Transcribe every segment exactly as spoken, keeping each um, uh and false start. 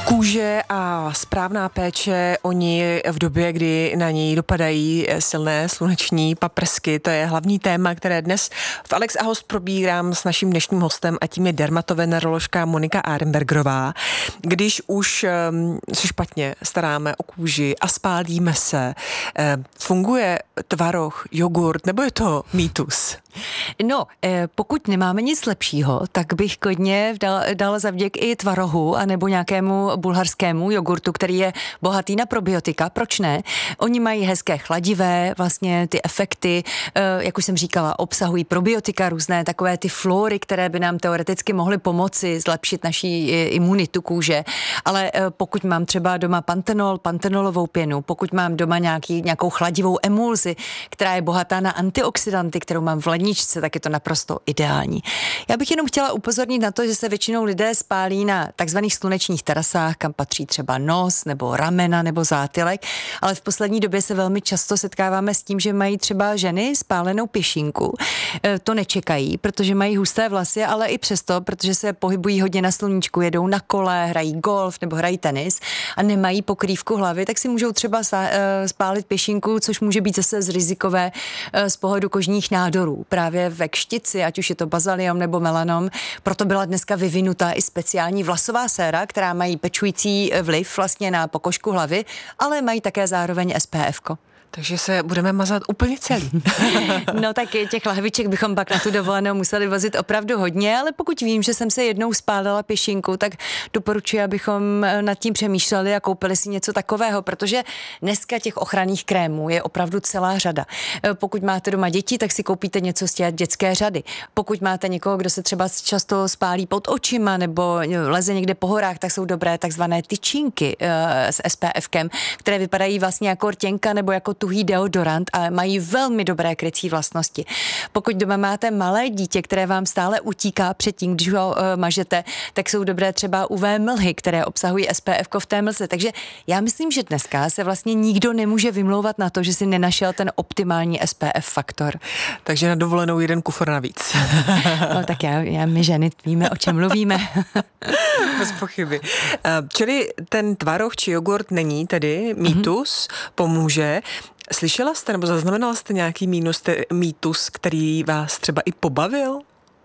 Kůže a správná péče o ní v době, kdy na ní dopadají silné sluneční paprsky, to je hlavní téma, které dnes v Alex a host probírám s naším dnešním hostem a tím je dermatoveneroložka Monika Arenbergerová. Když už um, se špatně staráme o kůži a spálíme se, eh, funguje tvaroh, jogurt, nebo je to mýtus? No, pokud nemáme nic lepšího, tak bych klidně dal, dal zavděk i tvarohu anebo nějakému bulharskému jogurtu, který je bohatý na probiotika. Proč ne? Oni mají hezké chladivé, vlastně ty efekty, jak už jsem říkala, obsahují probiotika, různé takové ty flory, které by nám teoreticky mohly pomoci zlepšit naší imunitu kůže. Ale pokud mám třeba doma pantenol, pantenolovou pěnu, pokud mám doma nějaký, nějakou chladivou emulzi, která je bohatá na antioxidanty, kterou mám v ledničce, tak je to naprosto ideální. Já bych jenom chtěla upozornit na to, že se většinou lidé spálí na takzvaných slunečních terasách, kam patří třeba nos nebo ramena nebo zátylek, ale v poslední době se velmi často setkáváme s tím, že mají třeba ženy spálenou pěšinku. E, to nečekají, protože mají husté vlasy, ale i přesto, protože se pohybují hodně na sluníčku, jedou na kole, hrají golf nebo hrají tenis a nemají pokrývku hlavy, tak si můžou třeba spálit pěšinku, což může být zase z rizikové z pohledu kožních nádorů. Právě ve kštici, ať už je to bazaliom nebo melanom. Proto byla dneska vyvinutá i speciální vlasová séra, která mají pečující vliv vlastně na pokožku hlavy, ale mají také zároveň S P F ko. Takže se budeme mazat úplně celý. No tak těch lahviček bychom pak na tu dovolenou museli vozit opravdu hodně, ale pokud vím, že jsem se jednou spálila pěšinku, tak doporučuji, abychom nad tím přemýšleli a koupili si něco takového, protože dneska těch ochranných krémů je opravdu celá řada. Pokud máte doma děti, tak si koupíte něco z těch dětské řady. Pokud máte někoho, kdo se třeba často spálí pod očima nebo leze někde po horách, tak jsou dobré takzvané tyčinky s S P F kem, které vypadají vlastně jako rtěnka nebo jako tuhý deodorant a mají velmi dobré krycí vlastnosti. Pokud doma máte malé dítě, které vám stále utíká před tím, když ho uh, mažete, tak jsou dobré třeba U V mlhy, které obsahují S P F ko v té mlze. Takže já myslím, že dneska se vlastně nikdo nemůže vymlouvat na to, že si nenašel ten optimální S P F faktor. Takže na dovolenou jeden kufr navíc. No tak já, já my ženy víme, o čem mluvíme. Bez pochyby. Čili ten tvaroh či jogurt není tedy mýtus, mm-hmm. pomůže. Slyšela jste nebo zaznamenala jste nějaký mínus, mýtus, který vás třeba i pobavil?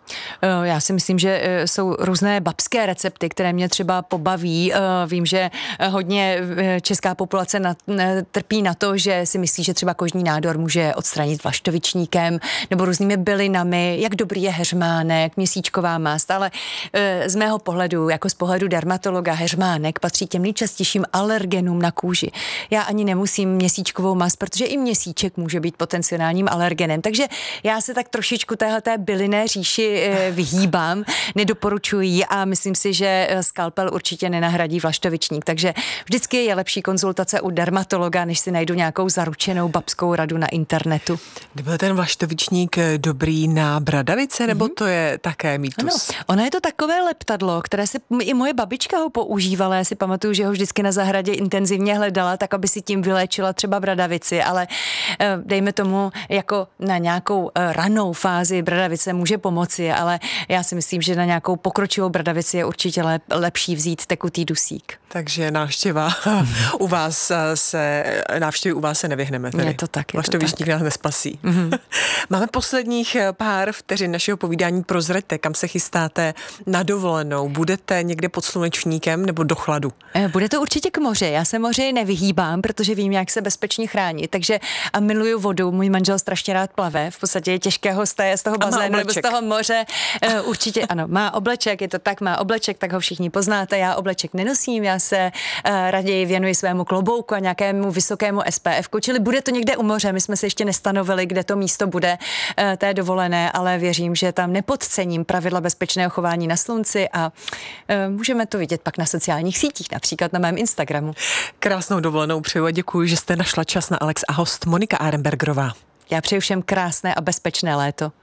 Já si myslím, že jsou různé babské recepty, které mě třeba pobaví. Vím, že hodně česká populace trpí na to, že si myslí, že třeba kožní nádor může odstranit vlaštovičníkem nebo různými bylinami, jak dobrý je heřmánek, měsíčková mast, ale z mého pohledu, jako z pohledu dermatologa, heřmánek patří těm nejčastějším alergenům na kůži. Já ani nemusím měsíčkovou mast, protože i měsíček může být potenciálním alergenem. Takže já se tak trošičku téhleté bylinné říši vyhýbám, nedoporučuji a myslím si, že skalpel určitě nenahradí vlaštovičník, takže vždycky je lepší konzultace u dermatologa, než si najdu nějakou zaručenou babskou radu na internetu. Byl ten vlaštovičník dobrý na bradavice, nebo mm-hmm. to je také mýtus? Ano, ono je to takové leptadlo, které si i moje babička ho používala, já si pamatuju, že ho vždycky na zahradě intenzivně hledala, tak aby si tím vyléčila třeba bradavici, ale dejme tomu jako na nějakou ranou fázi bradavice může pomoci, ale já si myslím, že na nějakou pokročilou bradavici je určitě lep, lepší vzít tekutý dusík. Takže návštěva u vás se, návštěvy u vás se nevyhneme. Tedy. Je to tak, je Vlaštovičník to tak. nás nespasí. Mm-hmm. Máme posledních pár vteřin našeho povídání. Prozraďte, kam se chystáte na dovolenou. Budete někde pod slunečníkem nebo do chladu? Bude to určitě k moři. Já se moři nevyhýbám, protože vím, jak se bezpečně chránit. Takže a miluju vodu. Můj manžel strašně rád plave. V podstatě je těžké ho z toho bazénu nebo z toho moře. Určitě ano, má obleček, je to tak, má obleček, tak ho všichni poznáte. Já obleček nenosím, já se uh, raději věnuji svému klobouku a nějakému vysokému S P F ku, čili bude to někde u moře. My jsme si ještě nestanovili, kde to místo bude uh, té dovolené, ale věřím, že tam nepodcením pravidla bezpečného chování na slunci a uh, můžeme to vidět pak na sociálních sítích, například na mém Instagramu. Krásnou dovolenou přeju a děkuji, že jste našla čas na Alex a host Monika Arenbergerová. Já přeju všem krásné a bezpečné léto.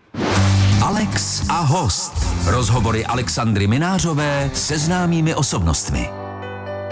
Alex a host. Rozhovory Alexandry Minářové se známými osobnostmi.